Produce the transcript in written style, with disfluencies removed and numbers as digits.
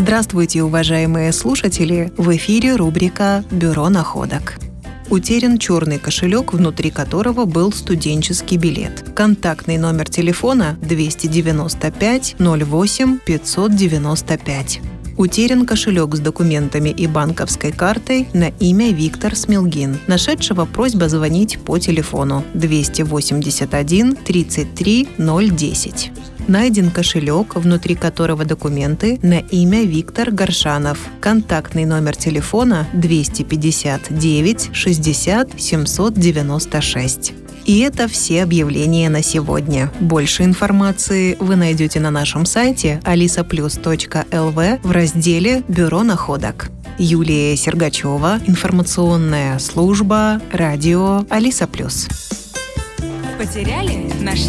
Здравствуйте, уважаемые слушатели! В эфире рубрика «Бюро находок». Утерян черный кошелек, внутри которого был студенческий билет. Контактный номер телефона 295 08 595. Утерян кошелек с документами и банковской картой на имя Виктор Смилгин. Нашедшего просьба звонить по телефону 281 33 010. Найден кошелек, внутри которого документы на имя Виктор Горшанов. Контактный номер телефона 259 60 796. И это все объявления на сегодня. Больше информации вы найдете на нашем сайте alisaplus.lv в разделе «Бюро находок». Юлия Сергачева, информационная служба, радио Алиса Плюс. Потеряли? Нашли?